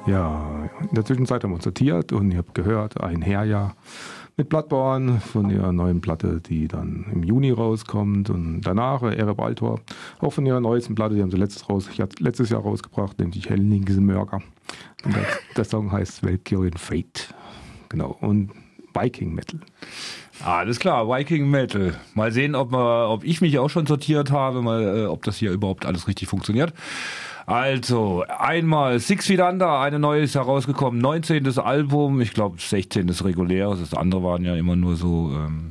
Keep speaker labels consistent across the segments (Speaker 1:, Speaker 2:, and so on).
Speaker 1: Ja, in der Zwischenzeit haben wir uns sortiert und ihr habt gehört, ein Herjahr mit Bloodborne von ihrer neuen Platte, die dann im Juni rauskommt, und danach Erev Altor, auch von ihrer neuesten Platte, die haben sie letztes Jahr rausgebracht, nämlich Hellingsmörger. Und der Song heißt Valkyrian Fate. Genau, und Viking Metal.
Speaker 2: Alles klar, Viking Metal. Mal sehen, ob ich mich auch schon sortiert habe, ob das hier überhaupt alles richtig funktioniert. Also, einmal Six Feet Under, eine neue ist herausgekommen, 19. Album, ich glaube 16. regulär, das andere waren ja immer nur so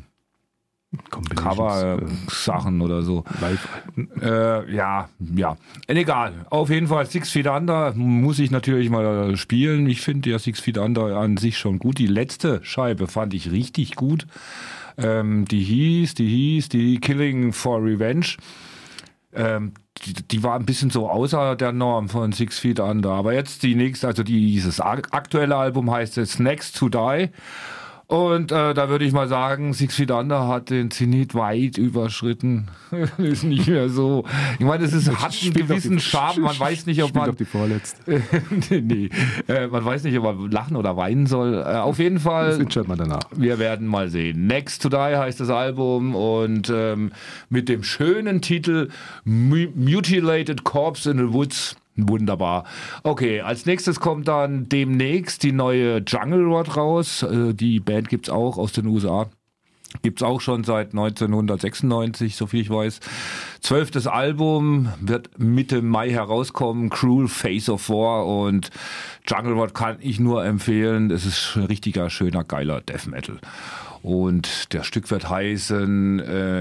Speaker 2: Cover-Sachen oder so. Ja. Egal, auf jeden Fall Six Feet Under muss ich natürlich mal spielen. Ich finde ja Six Feet Under an sich schon gut. Die letzte Scheibe fand ich richtig gut. Die hieß Killing for Revenge. Die war ein bisschen so außer der Norm von Six Feet Under. Aber jetzt die nächste, also dieses aktuelle Album heißt jetzt Next to Die. Und da würde ich mal sagen, Six Feet Under hat den Zenit weit überschritten. Ist nicht mehr so. Ich meine, hat einen gewissen Charme. Man weiß nicht, ob man...
Speaker 1: Doch die vorletzte.
Speaker 2: Man weiß nicht, ob man lachen oder weinen soll. Auf jeden Fall...
Speaker 1: Das entscheidet man danach.
Speaker 2: Wir werden mal sehen. Next to Die heißt das Album und mit dem schönen Titel Mutilated Corpse in the Woods. Wunderbar. Okay, als nächstes kommt dann demnächst die neue Jungle Rot raus. Die Band gibt's auch aus den USA. Gibt's auch schon seit 1996, soviel ich weiß. 12. Album wird Mitte Mai herauskommen. Cruel Face of War, und Jungle Rot kann ich nur empfehlen. Es ist ein richtiger, schöner, geiler Death Metal. Und der Stück wird heißen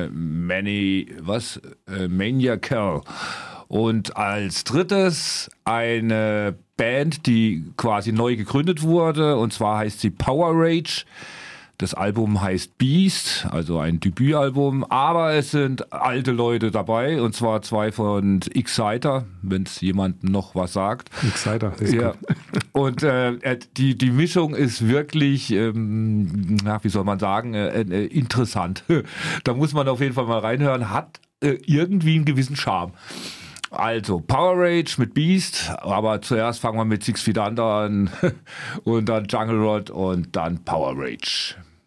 Speaker 2: Maniacal. Und als drittes eine Band, die quasi neu gegründet wurde, und zwar heißt sie Power Rage. Das Album heißt Beast, also ein Debütalbum, aber es sind alte Leute dabei, und zwar 2 von Exciter, wenn es jemandem noch was sagt.
Speaker 1: Exciter, ist
Speaker 2: ja.
Speaker 1: Gut.
Speaker 2: Und die Mischung ist wirklich, wie soll man sagen, interessant. Da muss man auf jeden Fall mal reinhören, hat irgendwie einen gewissen Charme. Also, Power Rage mit Beast, aber zuerst fangen wir mit Six Feet Under an und dann Jungle Rot und dann Power Rage.